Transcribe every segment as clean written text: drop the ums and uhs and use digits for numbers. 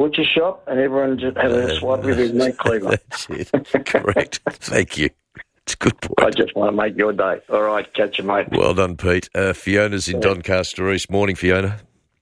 butcher shop, and everyone just had a swipe with his meat cleaver. That's it. Correct. Thank you. It's a good point. I just want to make your day. All right, catch you, mate. Well done, Pete. Fiona's in Doncaster East. Morning, Fiona.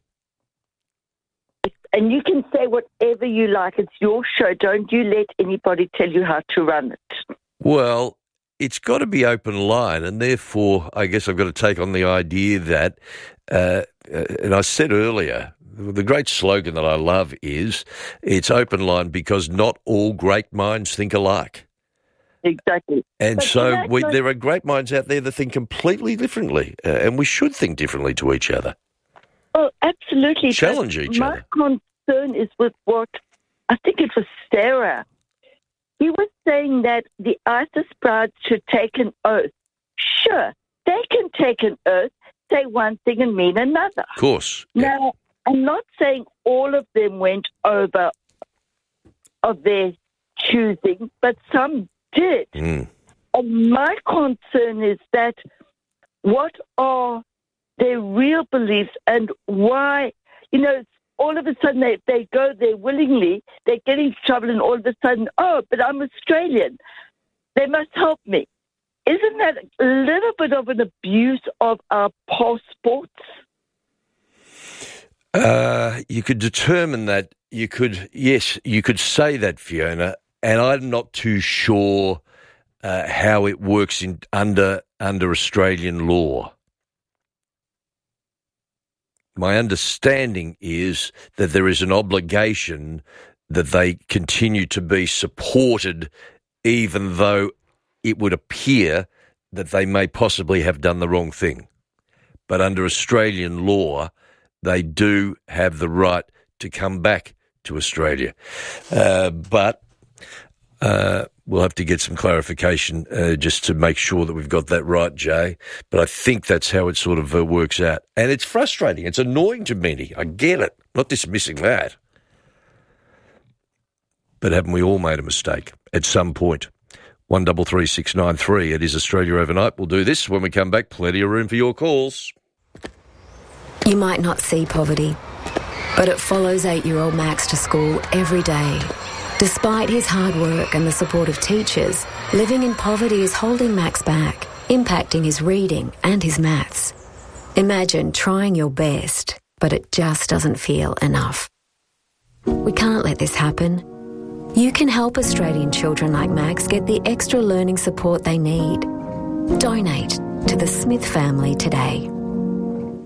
And you can say whatever you like. It's your show. Don't you let anybody tell you how to run it. Well, it's got to be open line, and therefore I guess I've got to take on the idea that, and I said earlier, the great slogan that I love is, it's open line because not all great minds think alike. Exactly. And there are great minds out there that think completely differently, and we should think differently to each other. Oh, absolutely. Challenge each other. My concern is with what, I think it was Sarah. He was saying that the ISIS brides should take an oath. Sure, they can take an oath, say one thing and mean another. Of course. Now, I'm not saying all of them went over of their choosing, but some did. And my concern is that what are their real beliefs and why, all of a sudden they go there willingly, they get into trouble, and all of a sudden, but I'm Australian. They must help me. Isn't that a little bit of an abuse of our passports? You could determine that. You could say that, Fiona, and I'm not too sure how it works under Australian law. My understanding is that there is an obligation that they continue to be supported, even though it would appear that they may possibly have done the wrong thing. But under Australian law, they do have the right to come back to Australia. But we'll have to get some clarification just to make sure that we've got that right, Jay. But I think that's how it sort of works out. And it's frustrating. It's annoying to many. I get it. Not dismissing that. But haven't we all made a mistake at some point? 133693. It is Australia Overnight. We'll do this when we come back. Plenty of room for your calls. You might not see poverty, but it follows 8-year-old Max to school every day. Despite his hard work and the support of teachers, living in poverty is holding Max back, impacting his reading and his maths. Imagine trying your best, but it just doesn't feel enough. We can't let this happen. You can help Australian children like Max get the extra learning support they need. Donate to the Smith family today.